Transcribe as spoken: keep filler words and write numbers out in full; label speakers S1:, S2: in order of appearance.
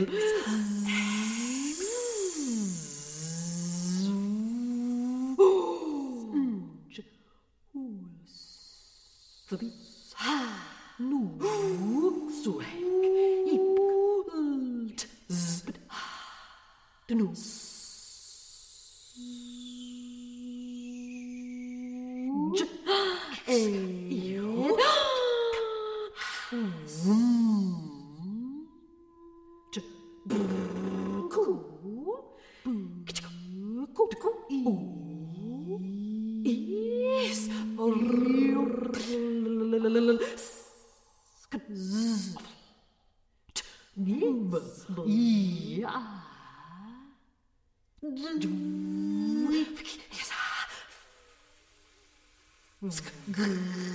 S1: Förbi. Nu. Suek. Ip. Lt. Zbd. Nu. J. Eo. Vum. J. Ku. Ku. Ku. Is. Ja.